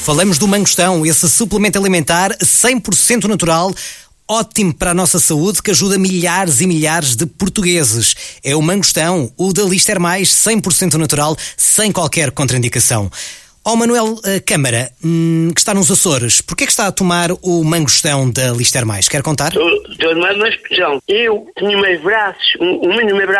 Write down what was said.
Falamos do mangostão, esse suplemento alimentar 100% natural, ótimo para a nossa saúde, que ajuda milhares e milhares de portugueses. É o mangostão, o da Lister Mais, 100% natural, sem qualquer contraindicação. Manuel Câmara, que está nos Açores, porquê é que está a tomar o mangostão da Lister Mais? Quer contar? Estou a tomar uma expressão. Eu tinha meus braços,